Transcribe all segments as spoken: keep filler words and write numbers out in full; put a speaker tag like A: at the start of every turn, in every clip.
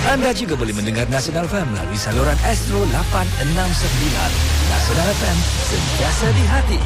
A: Anda juga boleh mendengar Nasional F M melalui saluran Astro lapan enam sembilan. Nasional F M, sentiasa di hati.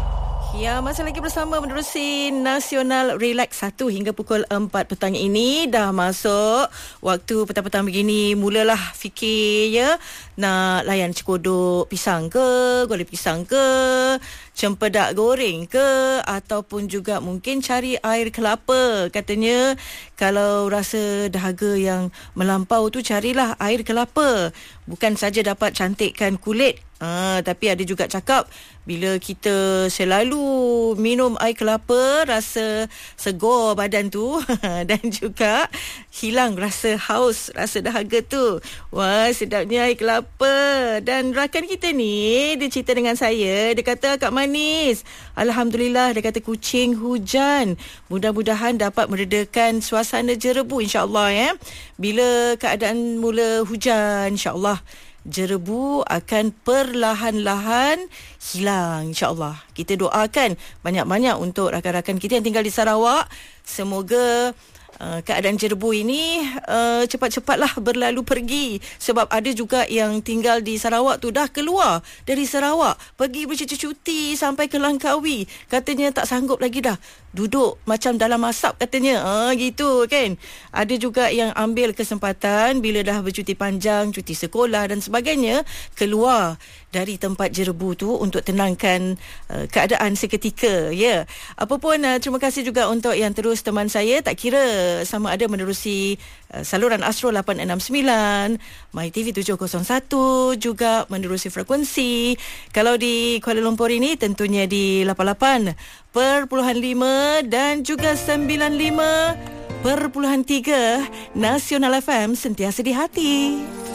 B: Ya, masih lagi bersama menerusi Nasional Relax satu hingga pukul empat petang ini. Dah masuk waktu petang-petang begini, mulalah fikir ya, nak layan cekodok pisang ke, goreng pisang ke, cempedak goreng ke, ataupun juga mungkin cari air kelapa. Katanya kalau rasa dahaga yang melampau tu, carilah air kelapa. Bukan saja dapat cantikkan kulit, Ah, tapi ada juga cakap bila kita selalu minum air kelapa, rasa segar badan tu dan juga hilang rasa haus, rasa dahaga tu. Wah, sedapnya air kelapa. Dan rakan kita ni, dia cerita dengan saya, dia kata, Kak Manis, Alhamdulillah, dia kata kucing hujan. Mudah-mudahan dapat meredakan suasana jerebu, insyaAllah ya. Bila keadaan mula hujan, insyaAllah jerebu akan perlahan-lahan hilang, insyaAllah. Kita doakan banyak-banyak untuk rakan-rakan kita yang tinggal di Sarawak. Semoga Uh, keadaan jerebu ini uh, cepat-cepatlah berlalu pergi. Sebab ada juga yang tinggal di Sarawak tu dah keluar dari Sarawak, pergi bercuti-cuti sampai ke Langkawi. Katanya tak sanggup lagi dah duduk macam dalam asap katanya. Ah, gitu kan. Ada juga yang ambil kesempatan bila dah bercuti panjang, cuti sekolah dan sebagainya, keluar dari tempat jerebu tu untuk tenangkan uh, keadaan seketika. Ya. Yeah. Apapun, uh, terima kasih juga untuk yang terus teman saya, tak kira sama ada menerusi uh, saluran Astro lapan enam sembilan, MyTV tujuh kosong satu, juga menerusi frekuensi. Kalau di Kuala Lumpur ini tentunya di lapan puluh lapan perpuluhan lima dan juga sembilan puluh lima perpuluhan tiga. Nasional F M, sentiasa di hati.